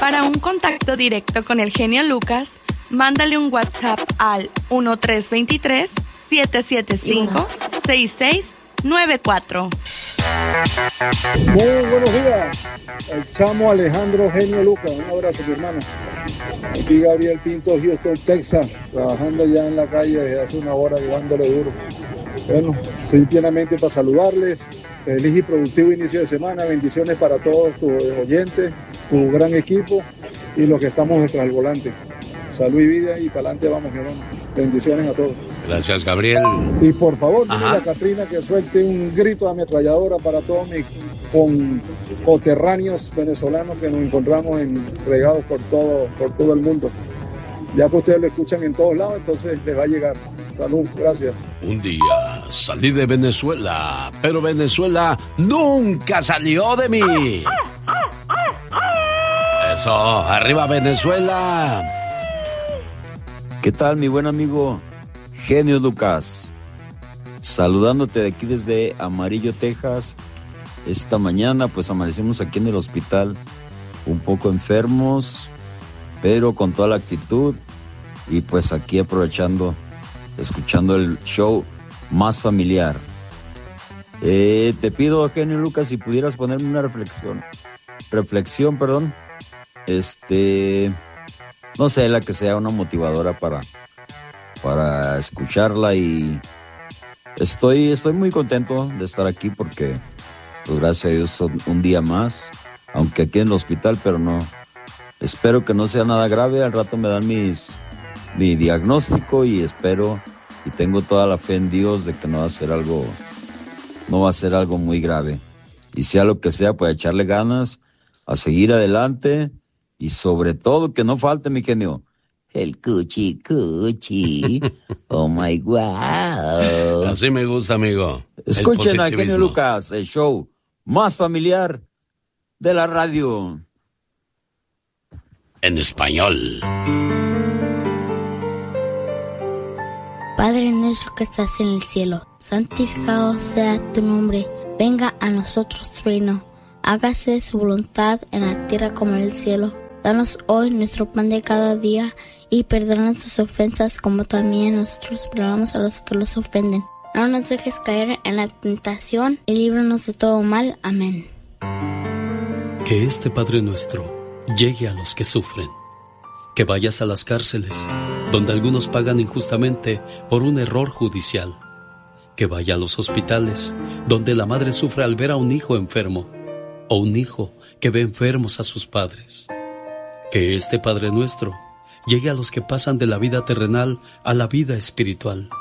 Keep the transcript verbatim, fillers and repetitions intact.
Para un contacto directo con el genio Lucas, mándale un WhatsApp al uno tres dos tres, siete siete cinco, seis seis nueve cuatro. Muy buenos días, el chamo Alejandro Genio Lucas, un abrazo mi hermano. Aquí Gabriel Pinto, Houston, Texas, trabajando ya en la calle desde hace una hora, llevándole duro. Bueno, simplemente para saludarles, feliz y productivo inicio de semana, bendiciones para todos tus oyentes, tu gran equipo y los que estamos detrás del volante. Salud y vida y para adelante vamos, mi hermano. Bendiciones a todos. Gracias, Gabriel. Y por favor, dile Ajá. a Catrina que suelte un grito de ametralladora para todos mis con coterráneos venezolanos que nos encontramos en, regados por todo, por todo el mundo. Ya que ustedes lo escuchan en todos lados, entonces les va a llegar. Salud, gracias. Un día salí de Venezuela, pero Venezuela nunca salió de mí. Eso, arriba Venezuela. ¿Qué tal, mi buen amigo Genio Lucas? Saludándote de aquí desde Amarillo, Texas. Esta mañana pues amanecimos aquí en el hospital un poco enfermos, pero con toda la actitud y pues aquí aprovechando, escuchando el show más familiar. Eh, te pido, Genio Lucas, si pudieras ponerme una reflexión, reflexión, perdón, este, no sé, la que sea una motivadora para, para escucharla y estoy, estoy muy contento de estar aquí porque, pues gracias a Dios, son un día más, aunque aquí en el hospital, pero no, espero que no sea nada grave. Al rato me dan mis, mi diagnóstico y espero y tengo toda la fe en Dios de que no va a ser algo, no va a ser algo muy grave. Y sea lo que sea, pues echarle ganas, a seguir adelante y sobre todo que no falte, mi genio, el cuchi cuchi. Oh my wow. Así me gusta, amigo. Escuchen a Genio Lucas, el show más familiar de la radio. En español. Padre nuestro que estás en el cielo, santificado sea tu nombre. Venga a nosotros tu reino. Hágase su voluntad en la tierra como en el cielo. Danos hoy nuestro pan de cada día y perdona nuestras ofensas como también nosotros perdonamos a los que los ofenden. No nos dejes caer en la tentación y líbranos de todo mal. Amén. Que este Padre nuestro llegue a los que sufren. Que vayas a las cárceles, donde algunos pagan injustamente por un error judicial. Que vaya a los hospitales, donde la madre sufre al ver a un hijo enfermo, o un hijo que ve enfermos a sus padres. Que este Padre nuestro llegue a los que pasan de la vida terrenal a la vida espiritual.